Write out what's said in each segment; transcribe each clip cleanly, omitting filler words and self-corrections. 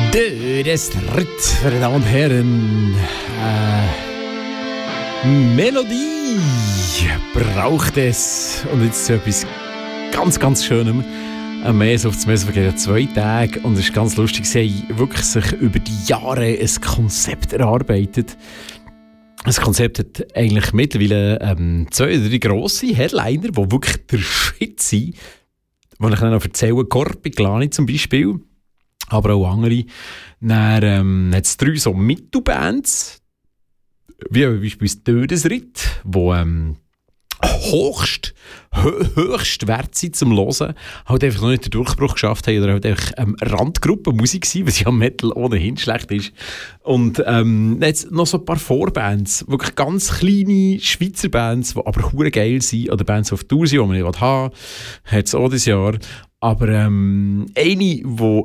Das dritt, meine Damen und Herren. Melodie braucht es. Und jetzt zu etwas ganz, ganz Schönem. Am Mess auf das Mess vergeht 2 Tage. Und es ist ganz lustig, sie haben wirklich sich über die Jahre ein Konzept erarbeitet. Das Konzept hat eigentlich mittlerweile 2 oder 3 grosse Headliner, die wirklich der Shit sind. Die ich noch erzähle. Corpiglani zum Beispiel. Aber auch andere. Dann hat es 3 so Mittelbands, wie beispielsweise Dödesritt, die höchst wert sind zum Hören, halt einfach noch nicht den Durchbruch geschafft haben oder halt einfach Randgruppenmusik sind, was ja Metal ohnehin schlecht ist. Und jetzt noch so ein paar Vorbands, wirklich ganz kleine Schweizer Bands, die aber hure geil sind, oder Bands auf Tour sind, die man nicht haben will, hat es auch dieses Jahr. Aber eine, die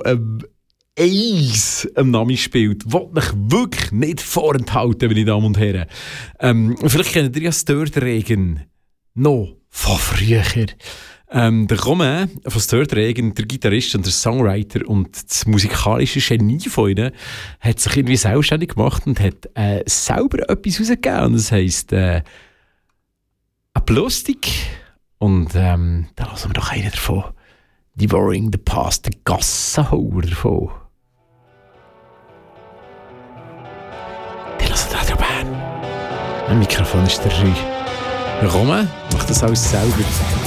Eis am Namen spielt, will mich wirklich nicht vorenthalten, meine Damen und Herren. Vielleicht kennt ihr ja Störtregen noch von früher. Der Romain von Störtregen, der Gitarrist und der Songwriter und das musikalische Genie von ihnen, hat sich irgendwie selbstständig gemacht und hat selber etwas rausgegeben. Und das heisst Aplastik. Und da lassen wir doch einen davon. Devouring the Past, der Gassenhauer davon. Die lassen da drauf an. Mein Mikrofon ist der Romain macht das alles selber.